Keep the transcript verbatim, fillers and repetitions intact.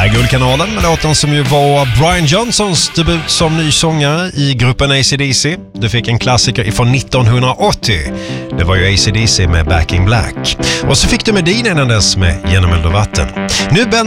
Här Guldkanalen med låten som ju var Brian Johnsons debut som ny sångare i gruppen A C D C. Du fick en klassiker ifrån nittonhundraåttio. Det var ju A C D C med Back in Black. Och så fick du Medina innan dess med Genom eld och vatten. Nu Ben